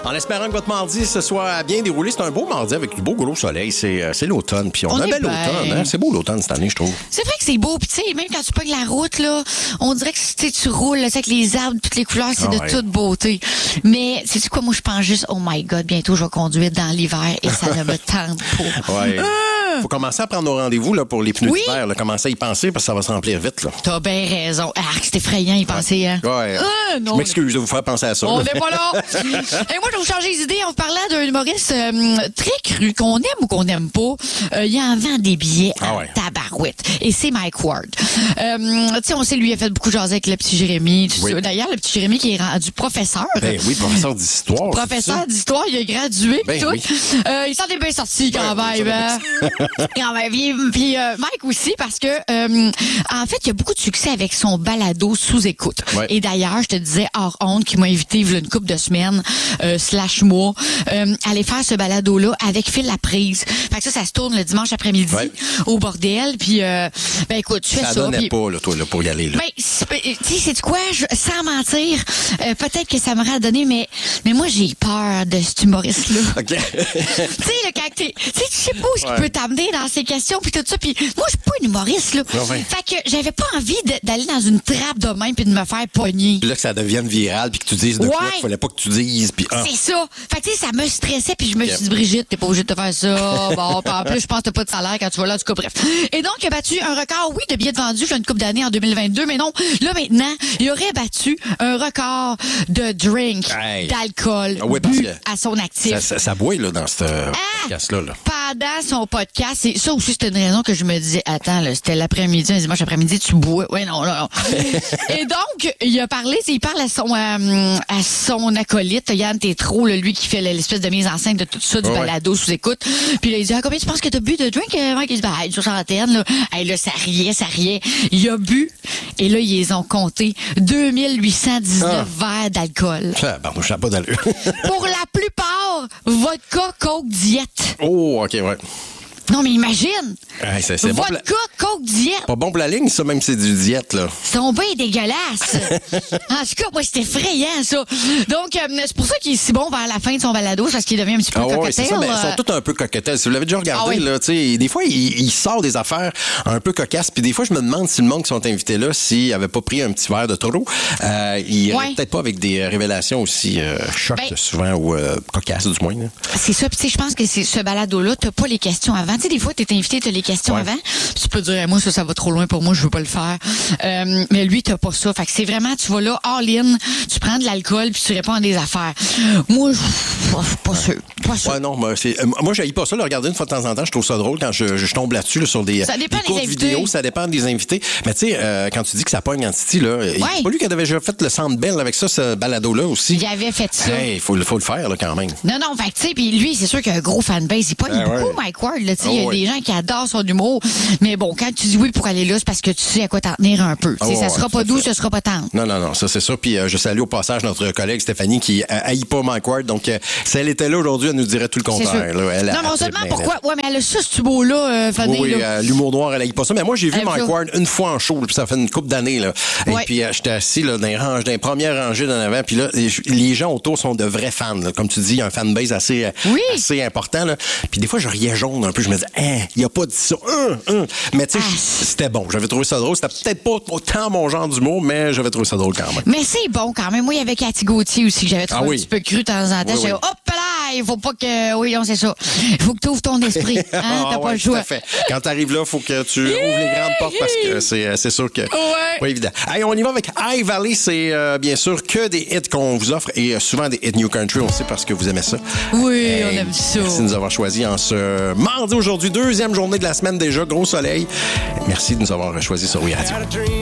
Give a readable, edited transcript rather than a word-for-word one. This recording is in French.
En espérant que votre mardi se soit bien déroulé. C'est un beau mardi avec du beau gros soleil. C'est l'automne. Puis on a un bel automne. Hein? C'est beau l'automne cette année, je trouve. C'est vrai que c'est beau. Puis tu sais, même quand tu pognes la route, là, on dirait que tu roules là, avec les arbres, toutes les couleurs, c'est de toute beauté. Mais sais-tu quoi? Moi, je pense juste, oh my God, bientôt, je vais conduire dans l'hiver et ça ne me tente pas. Ouais. Faut commencer à prendre nos rendez-vous là, pour les pneus d'hiver. Là. Commencer à y penser parce que ça va se remplir vite. Là. T'as bien raison. Ah, c'est effrayant y penser. Hein? Ouais. Non, je m'excuse de vous faire penser à ça. On n'est pas là. Et moi, je vais vous changer les idées en vous parlant d'un humoriste très cru, qu'on aime ou qu'on n'aime pas. Il en vend des billets à tabarouette. Et c'est Mike Ward. Tu sais, on sait, lui, il a fait beaucoup de jaser avec le petit Jérémy. Ça. D'ailleurs, le petit Jérémy qui est rendu professeur. Ben oui, professeur d'histoire. Professeur d'histoire, il a gradué. Ben tout. Oui. Il s'en est bien sorti quand même. Quand même. Puis Mike aussi, parce que en fait, il a beaucoup de succès avec son balado sous-écoute. Ouais. Et d'ailleurs, je te disais hors honte qu'il m'a invité il y a une couple de semaines / mois à aller faire ce balado-là avec Phil Laprise. Fait que ça se tourne le dimanche après-midi au bordel. Puis ben écoute, tu fais ça. Ça donnait puis, pas là, toi là, pour y aller. Là. Ben, tu sais, c'est quoi? Sans mentir, peut-être que ça m'aurait donné, mais moi j'ai peur de cet humoriste-là. OK. Tu sais, quand tu sais pas où ce qui peut t'amener dans ces questions puis tout ça. Puis moi, je suis pas une humoriste, là. Fait que j'avais pas envie d'aller dans une trappe de même puis de me faire pogner. Puis là, que ça devienne viral puis que tu dises de quoi qu'il fallait pas que tu dises. Puis, C'est ça. Fait que tu sais, ça me stressait puis je me suis dit, Brigitte, t'es pas obligée de te faire ça. Bon, en plus, je pense que t'as pas de salaire quand tu vas là, en tout cas, bref. Et donc, il a battu un record, oui, de billets vendus, une couple d'années en 2022, mais non, là, maintenant, il aurait battu un record de drink, d'alcool, à son actif. Ça boit, là, dans ce podcast-là. Là. Pendant son podcast, et ça aussi, c'était une raison que je me disais, attends, là, c'était l'après-midi, un dimanche après-midi, tu bois. Ouais, non. Et donc, il a parlé, il parle à son acolyte, Yann Tétrault, lui qui fait l'espèce de mise en scène de tout ça, du balado sous écoute. Puis là, il dit, combien tu penses que t'as bu de drink? Il dit, une soixantaine, là. Là, ça riait. Il a bu, et là, ils les ont compté 2819 verres d'alcool. Ça n'a pas d'allure. Pour la plupart, vodka, coke, diète. Oh, OK, ouais. Non, mais imagine! C'est vodka, coke, diète. Pas bon pour la ligne, ça, même si c'est du diète, là. C'est bien dégueulasse. En tout cas, moi, c'était effrayant, ça. Donc, c'est pour ça qu'il est si bon vers la fin de son balado, parce qu'il devient un petit peu coquetel. C'est ça, mais ils sont tous un peu coquetels. Si vous l'avez déjà regardé, là, tu sais, des fois, il sort des affaires un peu cocasses, puis des fois, je me demande si le monde qui sont invités là, s'ils n'avaient pas pris un petit verre de trop, ils iraient peut-être pas avec des révélations aussi chocs, souvent, ou cocasses, du moins. Là. C'est ça, puis tu sais, je pense que ce balado-là, t'as pas les questions avant. Tu sais, des fois, t'es invité, t'as les questions avant. Tu peux dire, moi, ça va trop loin pour moi, je veux pas le faire. Mais lui, t'as pas ça. Fait que c'est vraiment, tu vas là, all-in, tu prends de l'alcool, puis tu réponds à des affaires. Moi, pas sûr. Ouais, non, moi, j'haïs pas ça. Le regarder une fois de temps en temps, je trouve ça drôle quand je tombe là-dessus, là, sur des courtes vidéos. Ça dépend des invités. Mais tu sais, quand tu dis que ça pogne en Titi, là, c'est pas lui qui avait déjà fait le Centre Bell avec ça, ce balado-là aussi. Il avait fait ça. Il faut le faire, là, quand même. Non, fait que tu sais, puis lui, c'est sûr qu'il a un gros fanbase. Il pogne beaucoup, Mike Ward, là, tu sais. Il y a des gens qui adorent son humour. Mais bon, quand tu dis oui pour aller là, c'est parce que tu sais à quoi t'en tenir un peu. Ça sera pas doux, ça sera pas tendre. Non, ça c'est ça. Puis je salue au passage notre collègue Stéphanie qui haït pas Mike Ward. Donc, si elle était là aujourd'hui, elle nous dirait tout le contraire. Là, non, seulement pourquoi? Ouais, mais elle a ça, ce tubo-là, Fanny. Oui, l'humour noir, elle haït pas ça. Mais moi, j'ai vu Mike Ward une fois en show, puis ça fait une couple d'années. Là. Et puis, j'étais assis là, dans les premières rangées d'en avant. Puis là, les gens autour sont de vrais fans. Là. Comme tu dis, il y a un fanbase assez important. Là. Puis des fois, je riais jaune un peu. Je me disais, il n'y a pas dit ça. Mais tu sais, c'était bon. J'avais trouvé ça drôle. C'était peut-être pas autant mon genre d'humour, mais j'avais trouvé ça drôle quand même. Mais c'est bon quand même. Moi, il y avait Cathy Gauthier aussi que j'avais trouvé un petit peu cru de temps en temps. J'avais hop là, il faut pas que... Oui, on sait ça. Il faut que tu ouvres ton esprit. T'as pas le choix. Tout à fait. Quand tu arrives là, il faut que tu ouvres les grandes portes parce que c'est sûr que... Pas évident. Allez, on y va avec High Valley. C'est bien sûr que des hits qu'on vous offre et souvent des hits New Country. On sait parce que vous aimez ça. Oui, on aime ça. Merci de nous avoir choisis en ce mardi aujourd'hui, deuxième journée de la semaine déjà, gros soleil. Merci de nous avoir choisis sur Oui Radio.